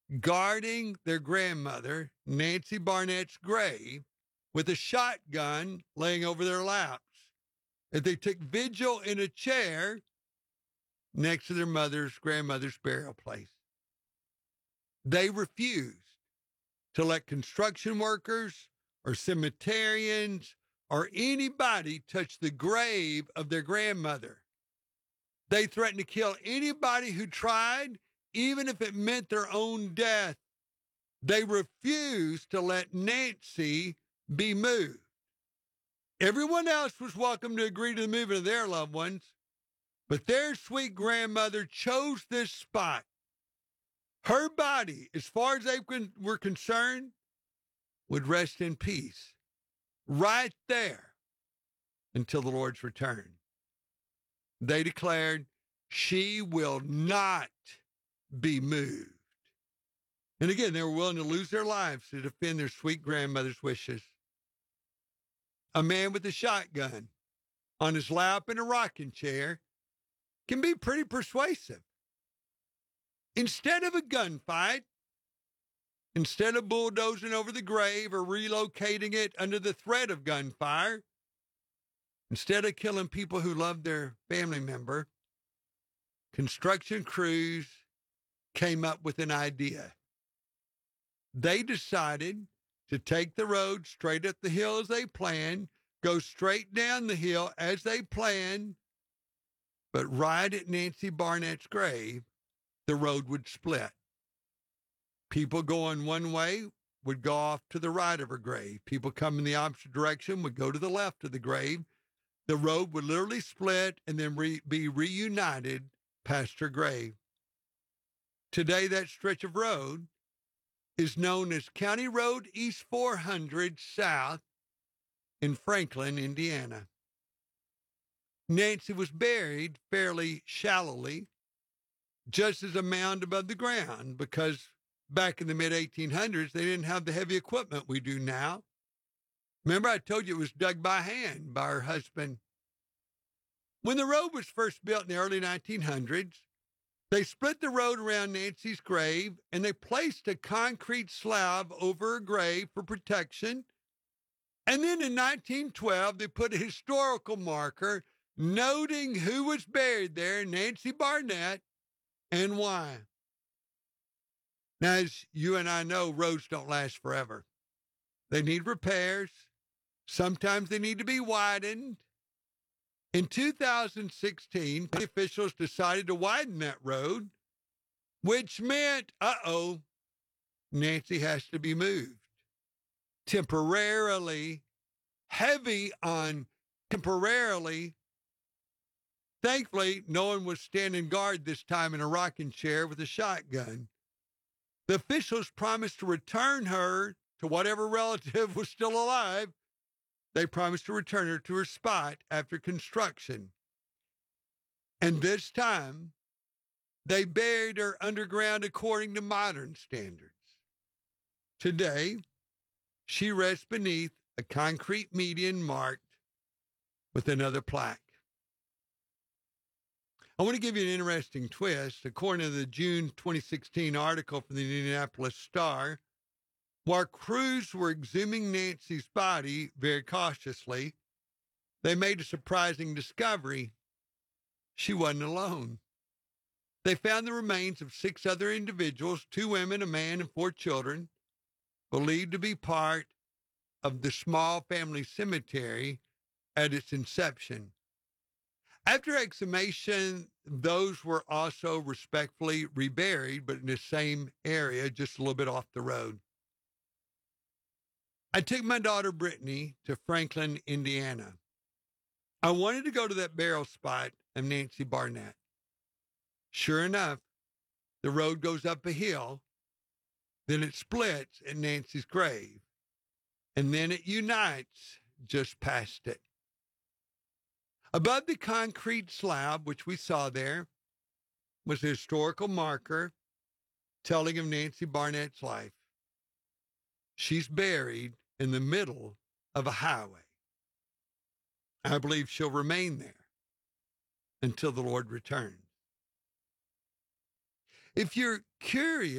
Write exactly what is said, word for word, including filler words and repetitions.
guarding their grandmother, Nancy Barnett's grave, with a shotgun laying over their laps. That they took vigil in a chair next to their mother's grandmother's burial place. They refused to let construction workers or cemeterians or anybody touch the grave of their grandmother. They threatened to kill anybody who tried, even if it meant their own death. They refused to let Nancy be moved. Everyone else was welcome to agree to the movement of their loved ones, but their sweet grandmother chose this spot. Her body, as far as they were concerned, would rest in peace right there until the Lord's return. They declared, she will not be moved. And again, they were willing to lose their lives to defend their sweet grandmother's wishes. A man with a shotgun on his lap in a rocking chair can be pretty persuasive. Instead of a gunfight, instead of bulldozing over the grave or relocating it under the threat of gunfire, instead of killing people who loved their family member, construction crews came up with an idea. They decided to take the road straight up the hill as they planned, go straight down the hill as they planned, but right at Nancy Barnett's grave, the road would split. People going one way would go off to the right of her grave. People coming the opposite direction would go to the left of the grave. The road would literally split and then re- be reunited past her grave. Today, that stretch of road is known as County Road East four hundred South in Franklin, Indiana. Nancy was buried fairly shallowly, just as a mound above the ground, because back in the mid eighteen hundreds, they didn't have the heavy equipment we do now. Remember, I told you it was dug by hand by her husband. When the road was first built in the early nineteen hundreds, they split the road around Nancy's grave and they placed a concrete slab over her grave for protection. And then in nineteen twelve, they put a historical marker noting who was buried there, Nancy Barnett, and why. Now, as you and I know, roads don't last forever. They need repairs. Sometimes they need to be widened. In two thousand sixteen, officials decided to widen that road, which meant, uh-oh, Nancy has to be moved. Temporarily, heavy on temporarily. Thankfully, no one was standing guard this time in a rocking chair with a shotgun. The officials promised to return her to whatever relative was still alive. They promised to return her to her spot after construction. And this time, they buried her underground according to modern standards. Today, she rests beneath a concrete median marked with another plaque. I want to give you an interesting twist. According to the June twenty sixteen article from the Indianapolis Star, while crews were exhuming Nancy's body very cautiously, they made a surprising discovery. She wasn't alone. They found the remains of six other individuals, two women, a man, and four children, believed to be part of the small family cemetery at its inception. After exhumation, those were also respectfully reburied, but in the same area, just a little bit off the road. I took my daughter Brittany to Franklin, Indiana. I wanted to go to that burial spot of Nancy Barnett. Sure enough, the road goes up a hill, then it splits at Nancy's grave, and then it unites just past it. Above the concrete slab, which we saw there, was a historical marker telling of Nancy Barnett's life. She's buried in the middle of a highway. I believe she'll remain there until the Lord returns. If you're curious,